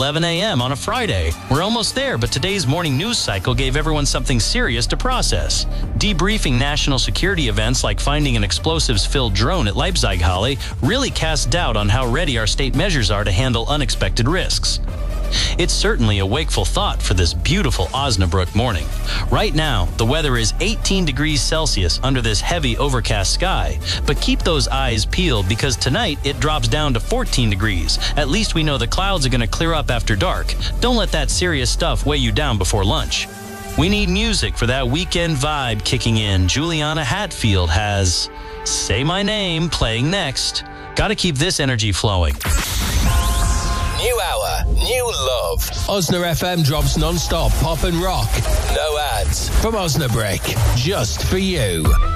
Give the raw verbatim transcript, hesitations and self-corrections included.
eleven a.m. on a Friday. We're almost there, but today's morning news cycle gave everyone something serious to process. Debriefing national security events like finding an explosives-filled drone at Leipzig-Halle really casts doubt on how ready our state measures are to handle unexpected risks. It's certainly a wakeful thought for this beautiful Osnabrück morning. Right now, the weather is eighteen degrees Celsius under this heavy overcast sky. But keep those eyes peeled because tonight it drops down to fourteen degrees. At least we know the clouds are going to clear up after dark. Don't let that serious stuff weigh you down before lunch. We need music for that weekend vibe kicking in. Juliana Hatfield has Say My Name playing next. Gotta keep this energy flowing. New hour, new love. Osna F M drops non-stop pop and rock. No ads. From Osnabrück, just for you.